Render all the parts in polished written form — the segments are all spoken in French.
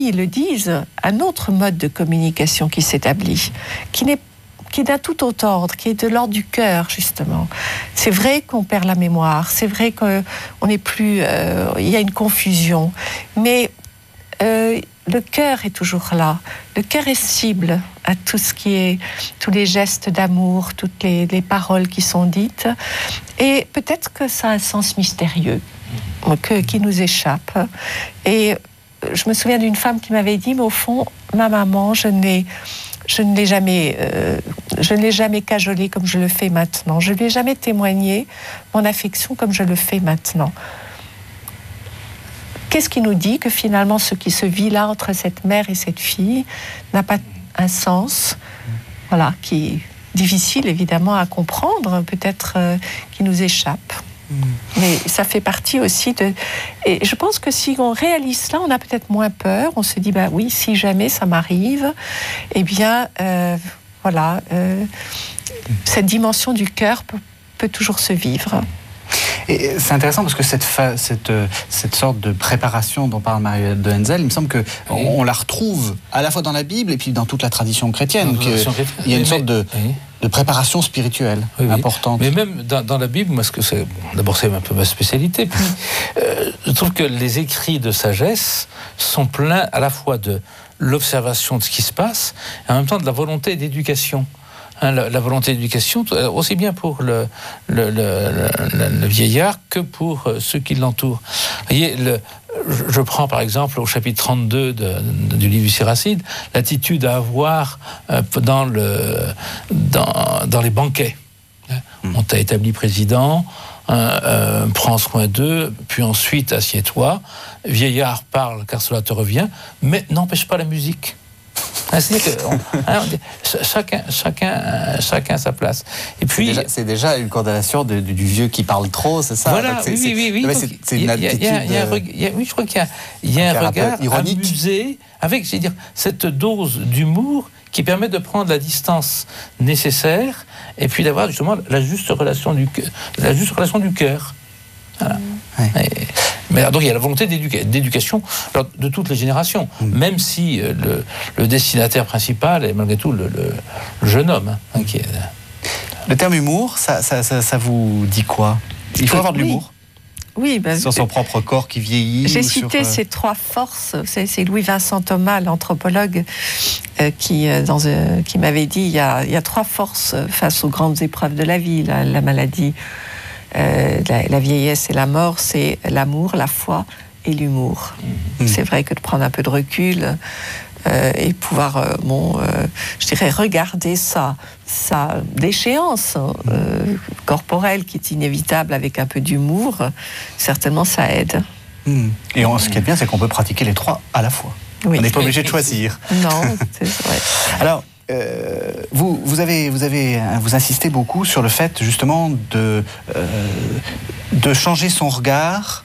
ils le disent, un autre mode de communication qui s'établit, qui est d'un tout autre ordre, qui est de l'ordre du cœur, justement. C'est vrai qu'on perd la mémoire, c'est vrai qu'on n'est plus... il y a une confusion, mais le cœur est toujours là. Le cœur est cible à tout ce qui est... tous les gestes d'amour, toutes les paroles qui sont dites. Et peut-être que ça a un sens mystérieux qui nous échappe. Et je me souviens d'une femme qui m'avait dit, mais au fond, ma maman, je ne l'ai jamais cajolée comme je le fais maintenant. Je ne lui ai jamais témoigné mon affection comme je le fais maintenant. Qu'est-ce qui nous dit que finalement ce qui se vit là entre cette mère et cette fille n'a pas un sens, voilà, qui est difficile évidemment à comprendre, peut-être qui nous échappe. Mais ça fait partie aussi de... Et je pense que si on réalise cela, on a peut-être moins peur. On se dit, bah oui, si jamais ça m'arrive, eh bien, cette dimension du cœur peut toujours se vivre. Et c'est intéressant parce que cette sorte de préparation dont parle Marie-Huguette de Hensel, il me semble qu'on la retrouve à la fois dans la Bible et puis dans toute la tradition chrétienne. Il y a une sorte de préparation spirituelle importante. Mais même dans la Bible, moi, d'abord c'est un peu ma spécialité, puis je trouve que les écrits de sagesse sont pleins à la fois de l'observation de ce qui se passe et en même temps de la volonté d'éducation. La volonté d'éducation, aussi bien pour le vieillard que pour ceux qui l'entourent. Vous voyez, je prends par exemple au chapitre 32 du livre du Siracide, l'attitude à avoir dans les banquets. On t'a établi président, prends soin d'eux, puis ensuite assieds-toi. Vieillard, parle car cela te revient, mais n'empêche pas la musique. C'est-à-dire que chacun sa place. Et puis c'est déjà une condamnation du vieux qui parle trop, c'est ça. Voilà, donc oui. C'est une attitude. Oui, je crois qu'il y a un regard ironique, amusé, avec, je veux dire, cette dose d'humour qui permet de prendre la distance nécessaire et puis d'avoir justement la juste relation du cœur. Voilà. Mais donc il y a la volonté d'éducation de toutes les générations, même si le destinataire principal est malgré tout le jeune homme. Qui est... Le terme humour, ça vous dit quoi? Il faut avoir de l'humour. Oui, sur son propre corps qui vieillit. J'ai cité ces trois forces. C'est Louis-Vincent Thomas, l'anthropologue, qui m'avait dit il y a trois forces face aux grandes épreuves de la vie, la maladie. La vieillesse et la mort, c'est l'amour, la foi et l'humour. C'est vrai que de prendre un peu de recul et pouvoir, je dirais, regarder sa déchéance corporelle qui est inévitable avec un peu d'humour, certainement ça aide. Et ce qui est bien, c'est qu'on peut pratiquer les trois à la fois. Oui. On n'est pas obligé de choisir. Non, c'est vrai. Alors, vous insistez beaucoup sur le fait justement de changer son regard.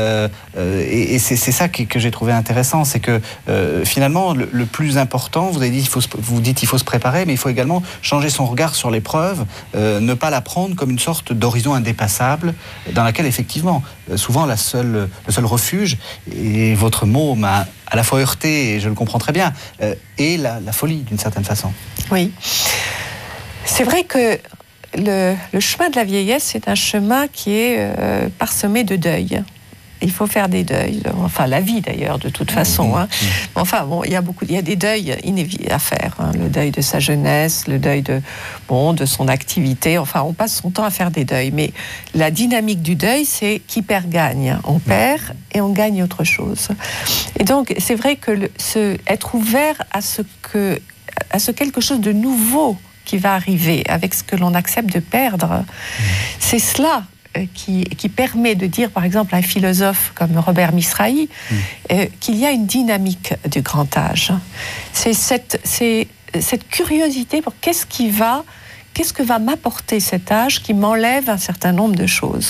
Et c'est ça que j'ai trouvé intéressant, c'est que finalement le plus important, vous dites il faut se préparer, mais il faut également changer son regard sur l'épreuve, ne pas la prendre comme une sorte d'horizon indépassable dans laquelle effectivement souvent le seul refuge, et votre mot m'a à la fois heurté et je le comprends très bien, est la folie d'une certaine façon. Oui, c'est vrai que le chemin de la vieillesse, c'est un chemin qui est parsemé de deuil. Il faut faire des deuils, enfin la vie d'ailleurs de toute façon. Enfin bon, il y a des deuils inévitables à faire. Le deuil de sa jeunesse, le deuil de son activité. Enfin, on passe son temps à faire des deuils. Mais la dynamique du deuil, c'est qui perd gagne. On perd et on gagne autre chose. Et donc c'est vrai que être ouvert à ce quelque chose de nouveau qui va arriver avec ce que l'on accepte de perdre, c'est cela qui permet de dire, par exemple, à un philosophe comme Robert Misrahi, qu'il y a une dynamique du grand âge. C'est cette curiosité pour qu'est-ce que va m'apporter cet âge qui m'enlève un certain nombre de choses.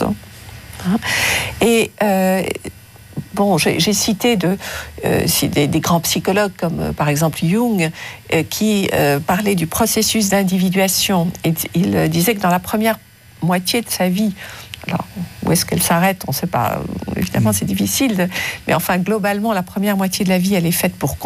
Et j'ai cité des grands psychologues comme par exemple Jung qui parlait du processus d'individuation. Et il disait que dans la première moitié de sa vie, alors, où est-ce qu'elle s'arrête, on ne sait pas. Évidemment, c'est difficile. Mais enfin, globalement, la première moitié de la vie, elle est faite pour